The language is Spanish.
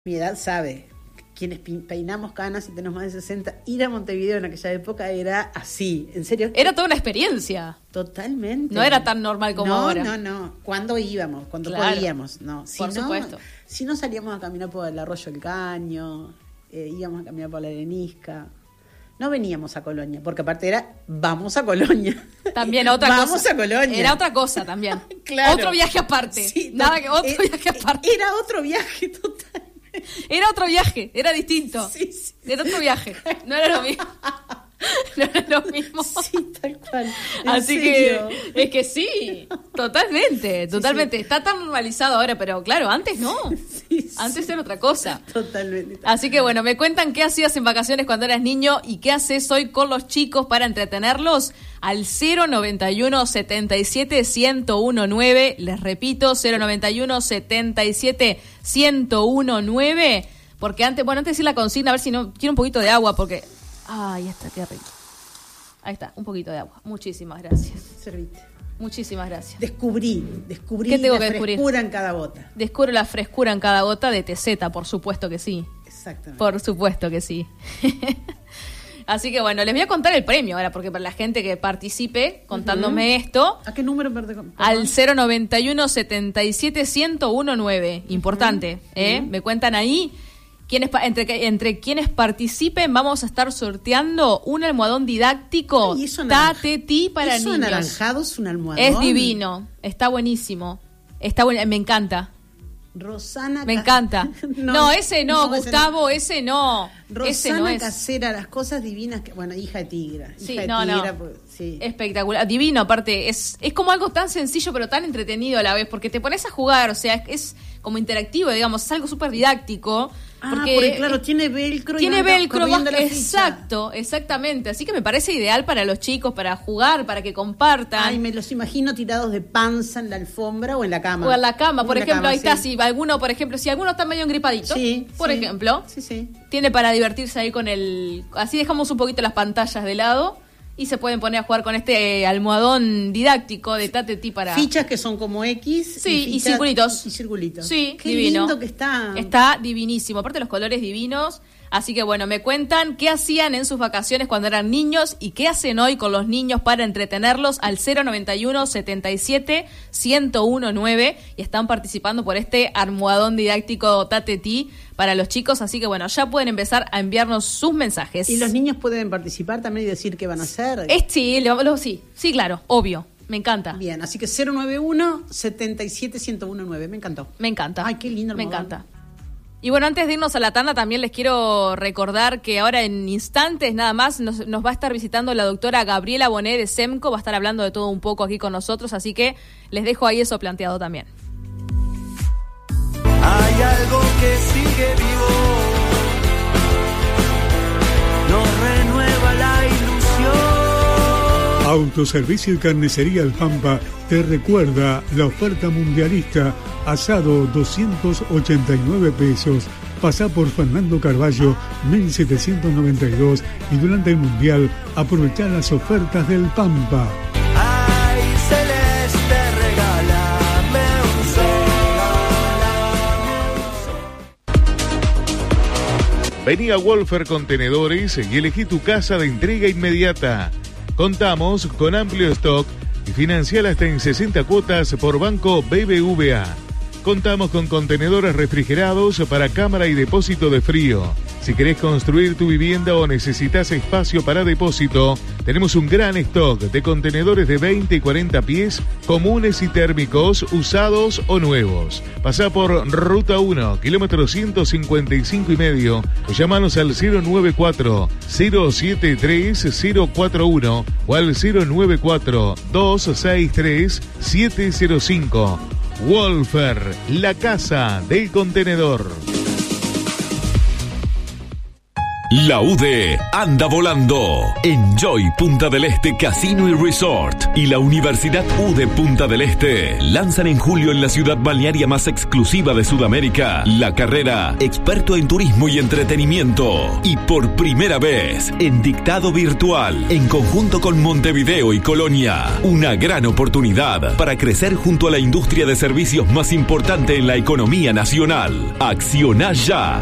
Mi edad sabe, quienes peinamos canas y tenemos más de 60, ir a Montevideo en aquella época era así, en serio. Era toda una experiencia. Totalmente. No era tan normal como ahora. No. ¿Cuándo íbamos? Cuando podíamos, no. Por supuesto. Si no salíamos a caminar por el Arroyo del Caño, íbamos a caminar por la Arenisca. No veníamos a Colonia, porque aparte era, vamos a Colonia. También otra cosa. Vamos a Colonia. Era otra cosa también. Claro. Otro viaje aparte. Sí, Viaje aparte. Era otro viaje total. Era otro viaje, era distinto. Sí. Era otro viaje, no era lo mismo. No era lo mismo. Sí, tal cual. Así serio? que, es que sí, totalmente. Sí. Está tan normalizado ahora, pero claro, antes no. Sí. Antes era otra cosa. Totalmente. Así que bueno, me cuentan qué hacías en vacaciones cuando eras niño y qué haces hoy con los chicos para entretenerlos al 091 77 1019. Les repito, 091 77 1019. Porque antes de decir la consigna, a ver si no quiero un poquito de agua, porque... Ay, está, qué rico. Ahí está, un poquito de agua. Muchísimas gracias. Servite. Muchísimas gracias. Descubrí ¿Qué tengo que la descubrir? Frescura en cada gota. Descubro la frescura en cada gota de Teseta, por supuesto que sí. Exactamente. Por supuesto que sí. Así que bueno, les voy a contar el premio ahora, porque para la gente que participe contándome esto... ¿A qué número? Perdón. Al 091 77 1019. Importante, Me cuentan ahí... Entre quienes participen vamos a estar sorteando un almohadón didáctico Tateti para niños. Eso anaranjado es un almohadón. Es divino, está buenísimo. Me encanta. Rosana. Me encanta. No, ese no, Gustavo, ese no. Rosana ese no es. Casera, las cosas divinas que, bueno, hija de Tigra. Sí, Pues, sí. Espectacular, divino, aparte, es como algo tan sencillo pero tan entretenido a la vez, porque te pones a jugar, o sea, es como interactivo, digamos, es algo súper didáctico. Porque claro, tiene velcro. Tiene velcro, exacto, exactamente. Así que me parece ideal para los chicos, para jugar, para que compartan. Ay, me los imagino tirados de panza en la alfombra o en la cama. O en la cama, por ejemplo, ahí está. Si alguno está medio engripadito, por ejemplo, tiene para divertirse ahí con así dejamos un poquito las pantallas de lado. Y se pueden poner a jugar con este almohadón didáctico de Tateti para... Fichas que son como X. Sí, y circulitos. Sí, qué divino. Lindo que está. Está divinísimo. Aparte los colores divinos. Así que bueno, me cuentan qué hacían en sus vacaciones cuando eran niños y qué hacen hoy con los niños para entretenerlos al 091 77 1019 y están participando por este almohadón didáctico Tateti para los chicos, así que bueno, ya pueden empezar a enviarnos sus mensajes. ¿Y los niños pueden participar también y decir qué van a hacer? Sí, claro, obvio. Me encanta. Bien, así que 091 77 1019. Me encantó. Me encanta. Ay, qué lindo. Me encanta. Y bueno, antes de irnos a la tanda, también les quiero recordar que ahora en instantes nada más nos va a estar visitando la doctora Gabriela Bonet de SEMCO, va a estar hablando de todo un poco aquí con nosotros, así que les dejo ahí eso planteado también. Hay algo que sigue vivo, nos renueva la ilusión. Autoservicio y Carnicería El Pampa te recuerda la oferta mundialista. Asado 289 pesos. Pasá por Fernando Carballo 1792 y durante el Mundial aprovechá las ofertas del Pampa. Ay, Celeste, regálame un sol. Vení a Wolfer Contenedores y elegí tu casa de entrega inmediata. Contamos con amplio stock y financiar hasta en 60 cuotas por Banco BBVA. Contamos con contenedores refrigerados para cámara y depósito de frío. Si querés construir tu vivienda o necesitas espacio para depósito, tenemos un gran stock de contenedores de 20 y 40 pies, comunes y térmicos, usados o nuevos. Pasá por Ruta 1, kilómetro 155,5, o llámanos al 094-073-041 o al 094-263-705. Wolfer, la casa del contenedor. La UDE anda volando. Enjoy Punta del Este Casino y Resort y la Universidad UDE Punta del Este lanzan en julio en la ciudad balnearia más exclusiva de Sudamérica la carrera Experto en Turismo y Entretenimiento. Y por primera vez en dictado virtual, en conjunto con Montevideo y Colonia, una gran oportunidad para crecer junto a la industria de servicios más importante en la economía nacional. Acciona ya.